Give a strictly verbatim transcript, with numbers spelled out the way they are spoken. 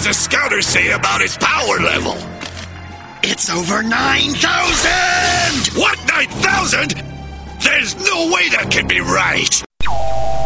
the scouters say about his power level? It's over nine thousand! What, nine thousand? There's no way that can be right!